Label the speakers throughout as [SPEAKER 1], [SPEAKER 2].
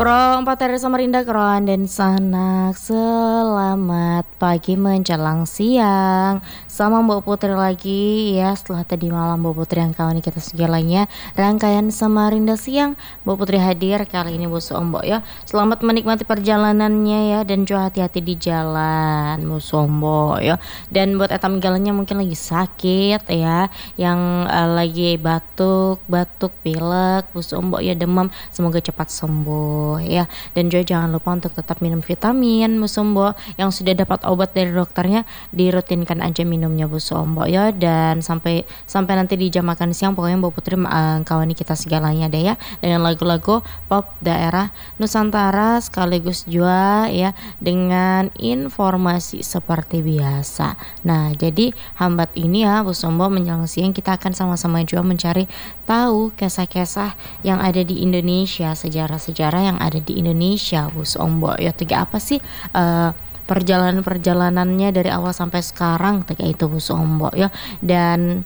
[SPEAKER 1] Krong Pateri Samarinda Kroan dan Sanak. Selamat pagi menjelang siang. Sama Mbak Putri lagi ya. Setelah tadi malam Mbak Putri yang kawan kita segalanya rangkaian Samarinda siang, Mbak Putri hadir kali ini Busu Ombo ya. Selamat menikmati perjalanannya ya, dan juga hati-hati di jalan Busu Ombo ya. Dan buat etam galannya mungkin lagi sakit ya, yang lagi batuk pilek Busu Ombo ya, demam, semoga cepat sembuh ya. Dan juga jangan lupa untuk tetap minum vitamin Bu Sombo, yang sudah dapat obat dari dokternya dirutinkan aja minumnya Bu Sombo ya. Dan sampai nanti di jam makan siang pokoknya Mbak Putri kawani kita segalanya deh ya, dengan lagu-lagu pop daerah Nusantara sekaligus juga ya, dengan informasi seperti biasa. Nah jadi hambat ini ya Bu Sombo, menjelang siang kita akan sama-sama juga mencari tahu kisah-kisah yang ada di Indonesia, sejarah-sejarah yang ada di Indonesia Bu Sombo ya. Tiga apa sih perjalanannya dari awal sampai sekarang tiga itu Bu Sombo ya. Dan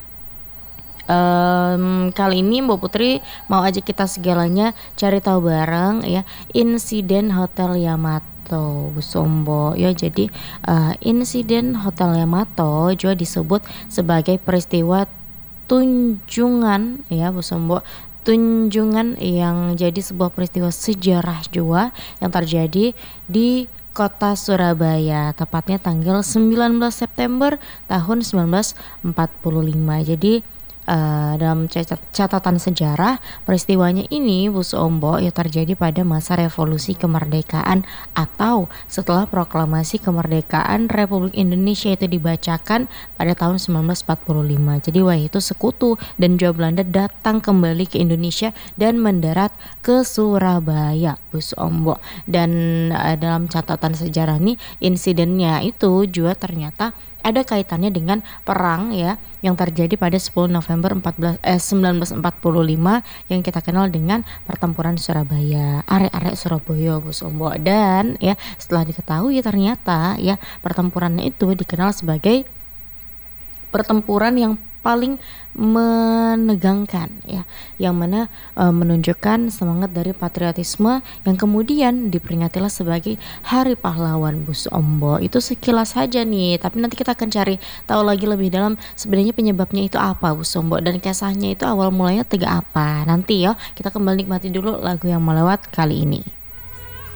[SPEAKER 1] kali ini Mbak Putri mau ajak kita segalanya cari tahu bareng ya, insiden Hotel Yamato Bu Sombo ya. Jadi insiden Hotel Yamato juga disebut sebagai peristiwa tunjungan ya Bu Sombo, tunjungan yang jadi sebuah peristiwa sejarah juga yang terjadi di kota Surabaya, tepatnya tanggal 19 September tahun 1945. Jadi dalam catatan sejarah, peristiwanya ini Bu Sombo ya terjadi pada masa revolusi kemerdekaan atau setelah proklamasi kemerdekaan Republik Indonesia itu dibacakan pada tahun 1945. Jadi wah itu sekutu dan juga Belanda datang kembali ke Indonesia dan mendarat ke Surabaya Bu Sombo. Dan dalam catatan sejarah nih, insidennya itu juga ternyata ada kaitannya dengan perang ya yang terjadi pada 10 November 1945 yang kita kenal dengan pertempuran Surabaya, arek-arek Surabaya Bu Sombo. Dan ya setelah diketahui ternyata ya pertempurannya itu dikenal sebagai pertempuran yang paling menegangkan ya, yang mana menunjukkan semangat dari patriotisme yang kemudian diperingatilah sebagai Hari Pahlawan Bu Sombo. Itu sekilas saja nih, tapi nanti kita akan cari tahu lagi lebih dalam sebenarnya penyebabnya itu apa Bu Sombo, dan kisahnya itu awal mulanya tega apa. Nanti ya kita kembali nikmati dulu lagu yang melewat kali ini.